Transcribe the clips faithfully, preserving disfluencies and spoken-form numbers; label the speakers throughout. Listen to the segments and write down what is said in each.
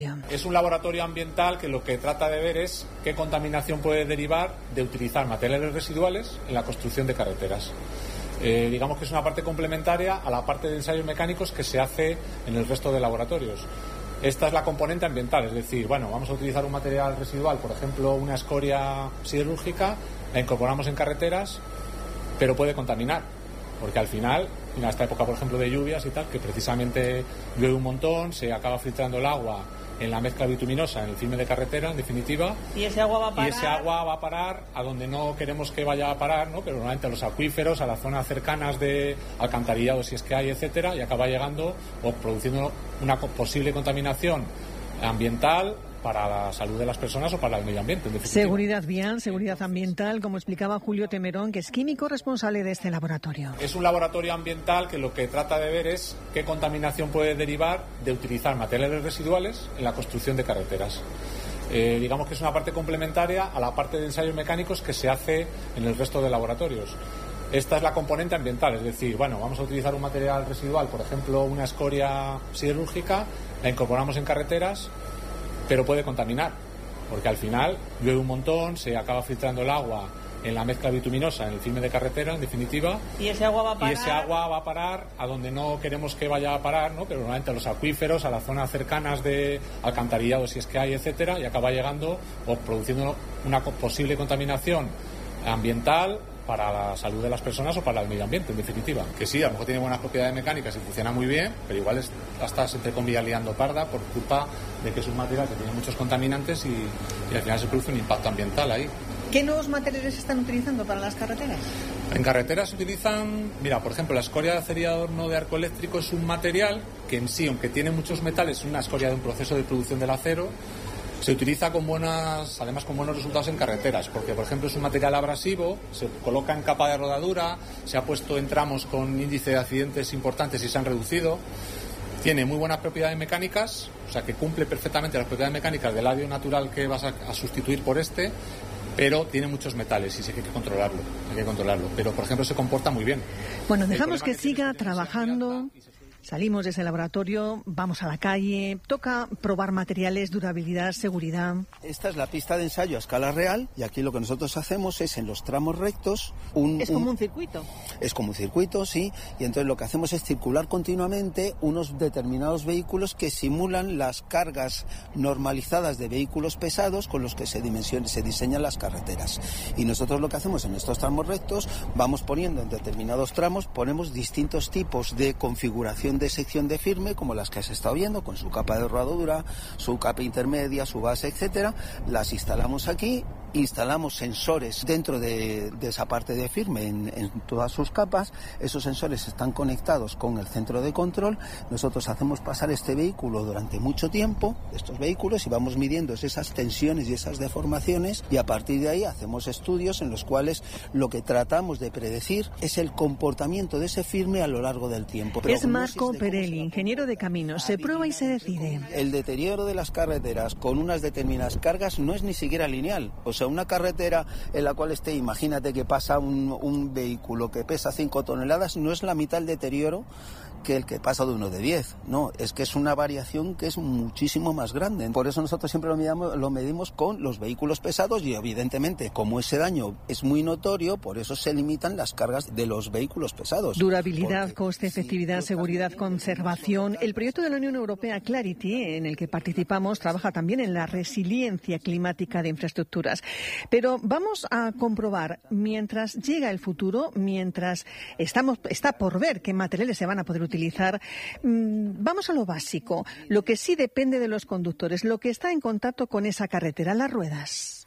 Speaker 1: Es un laboratorio ambiental que lo que trata de ver es qué contaminación puede derivar de utilizar materiales residuales en la construcción de carreteras. Eh, digamos que es una parte complementaria a la parte de ensayos mecánicos que se hace en el resto de laboratorios. Esta es la componente ambiental, es decir, bueno, vamos a utilizar un material residual, por ejemplo, una escoria siderúrgica, la incorporamos en carreteras, pero puede contaminar, porque al final, en esta época, por ejemplo, de lluvias y tal, que precisamente llueve un montón, se acaba filtrando el agua en la mezcla bituminosa, en el filme de carretera, en definitiva.
Speaker 2: Y ese agua va a parar.
Speaker 1: Y ese agua va a parar a donde no queremos que vaya a parar, ¿no? Pero normalmente a los acuíferos, a las zonas cercanas de alcantarillado, si es que hay, etcétera, y acaba llegando o produciendo una posible contaminación ambiental para la salud de las personas o para el medio ambiente. En definitiva.
Speaker 3: Seguridad vial, seguridad ambiental, como explicaba Julio Temerón, que es químico responsable de este laboratorio.
Speaker 1: Es un laboratorio ambiental que lo que trata de ver es qué contaminación puede derivar de utilizar materiales residuales en la construcción de carreteras. Eh, digamos que es una parte complementaria a la parte de ensayos mecánicos que se hace en el resto de laboratorios. Esta es la componente ambiental, es decir, bueno, vamos a utilizar un material residual, por ejemplo, una escoria siderúrgica, la incorporamos en carreteras, pero puede contaminar, porque al final llueve un montón, se acaba filtrando el agua en la mezcla bituminosa, en el filme de carretera, en definitiva.
Speaker 2: Y ese agua va a parar.
Speaker 1: Y ese agua va a parar a donde no queremos que vaya a parar, ¿no? Pero normalmente a los acuíferos, a las zonas cercanas de alcantarillado, si es que hay, etcétera, y acaba llegando o produciendo una posible contaminación ambiental para la salud de las personas o para el medio ambiente, en definitiva. Que sí, a lo mejor tiene buenas propiedades mecánicas y funciona muy bien, pero igual es, la estás entre comillas liando parda por culpa de que es un material que tiene muchos contaminantes y, y al final se produce un impacto ambiental ahí.
Speaker 2: ¿Qué nuevos materiales están utilizando para las carreteras?
Speaker 1: En carreteras se utilizan, mira, por ejemplo, la escoria de acería de horno de arco eléctrico es un material que en sí, aunque tiene muchos metales, es una escoria de un proceso de producción del acero. Se utiliza con buenas, además con buenos resultados en carreteras, porque por ejemplo es un material abrasivo, se coloca en capa de rodadura, se ha puesto en tramos con índice de accidentes importantes y se han reducido. Tiene muy buenas propiedades mecánicas, o sea que cumple perfectamente las propiedades mecánicas del adio natural que vas a, a sustituir por este, pero tiene muchos metales y sí que hay que controlarlo, hay que controlarlo. Pero por ejemplo se comporta muy bien.
Speaker 3: Bueno, dejamos que siga trabajando. Salimos de ese laboratorio, vamos a la calle, toca probar materiales, durabilidad, seguridad.
Speaker 4: Esta es la pista de ensayo a escala real y aquí lo que nosotros hacemos es en los tramos rectos... Un,
Speaker 2: ¿Es como un, un circuito?
Speaker 4: Es como un circuito, sí, y entonces lo que hacemos es circular continuamente unos determinados vehículos que simulan las cargas normalizadas de vehículos pesados con los que se, dimensionan, se diseñan las carreteras. Y nosotros lo que hacemos en estos tramos rectos, vamos poniendo en determinados tramos, ponemos distintos tipos de configuración de sección de firme, como las que has estado viendo, con su capa de rodadura, su capa intermedia, su base, etcétera. Las instalamos aquí, instalamos sensores dentro de, de esa parte de firme en, en todas sus capas. Esos sensores están conectados con el centro de control. Nosotros hacemos pasar este vehículo durante mucho tiempo, estos vehículos, y vamos midiendo esas tensiones y esas deformaciones, y a partir de ahí hacemos estudios en los cuales lo que tratamos de predecir es el comportamiento de ese firme a lo largo del tiempo. Pero
Speaker 3: es Marco Perelli, ingeniero de caminos. Se prueba y se decide.
Speaker 4: El deterioro de las carreteras con unas determinadas cargas no es ni siquiera lineal. O sea, una carretera en la cual esté, imagínate que pasa un, un vehículo que pesa cinco toneladas, no es la mitad del deterioro que el que pasa de uno de diez. No, es que es una variación que es muchísimo más grande. Por eso nosotros siempre lo medimos, lo medimos con los vehículos pesados y evidentemente como ese daño es muy notorio, por eso se limitan las cargas de los vehículos pesados.
Speaker 3: Durabilidad, porque, coste, efectividad, sí, seguridad, conservación. El proyecto de la Unión Europea Clarity, en el que participamos, trabaja también en la resiliencia climática de infraestructuras. Pero vamos a comprobar, mientras llega el futuro, mientras estamos, está por ver qué materiales se van a poder utilizar, utilizar. Vamos a lo básico, lo que sí depende de los conductores, lo que está en contacto con esa carretera, las ruedas.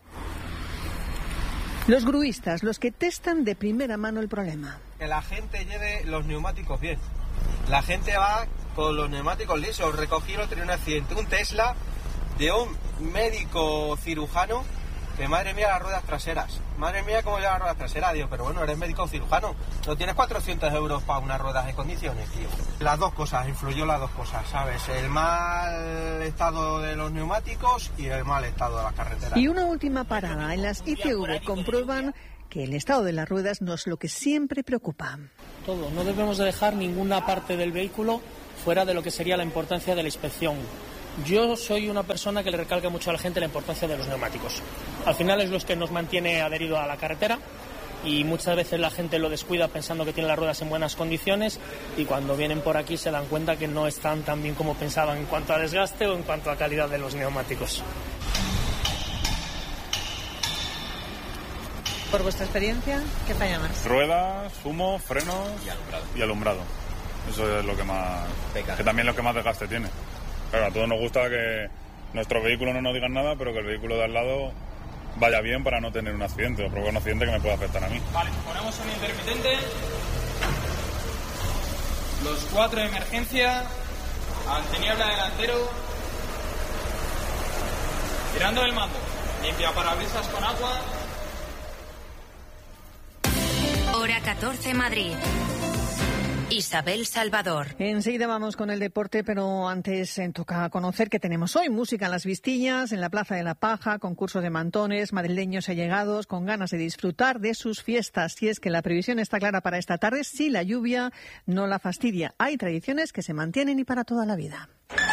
Speaker 3: Los gruistas, los que testan de primera mano el problema.
Speaker 5: Que la gente lleve los neumáticos bien. La gente va con los neumáticos lisos. Recogí el otro día un accidente, un Tesla de un médico cirujano. Que madre mía las ruedas traseras, madre mía cómo lleva las ruedas traseras, digo, pero bueno, eres médico cirujano, no tienes cuatrocientos euros para unas ruedas en condiciones, tío. Las dos cosas, influyó las dos cosas, ¿sabes? El mal estado de los neumáticos y el mal estado de las carreteras.
Speaker 3: Y una última parada, en las I T V comprueban que el estado de las ruedas no es lo que siempre preocupa.
Speaker 6: Todo, no debemos de dejar ninguna parte del vehículo fuera de lo que sería la importancia de la inspección. Yo soy una persona que le recalca mucho a la gente la importancia de los neumáticos. Al final es los que nos mantiene adherido a la carretera y muchas veces la gente lo descuida pensando que tiene las ruedas en buenas condiciones y cuando vienen por aquí se dan cuenta que no están tan bien como pensaban en cuanto a desgaste o en cuanto a calidad de los neumáticos.
Speaker 2: Por vuestra experiencia, ¿qué falla más?
Speaker 7: Ruedas, humo, frenos y alumbrado. Y alumbrado. Eso es lo que más... Peca. Que también es lo que más desgaste tiene. Claro, a todos nos gusta que nuestros vehículos no nos digan nada, pero que el vehículo de al lado vaya bien para no tener un accidente o provocar un accidente que me pueda afectar a mí.
Speaker 8: Vale, ponemos un intermitente. Los cuatro de emergencia. Antiniebla delantero. Tirando del mando. Limpia parabrisas con agua.
Speaker 9: Hora catorce, Madrid. Isabel Salvador.
Speaker 3: Enseguida vamos con el deporte, pero antes eh, toca conocer que tenemos hoy música en las Vistillas, en la Plaza de la Paja, concurso de mantones, madrileños allegados con ganas de disfrutar de sus fiestas. Y es que la previsión está clara para esta tarde, si la lluvia no la fastidia. Hay tradiciones que se mantienen y para toda la vida.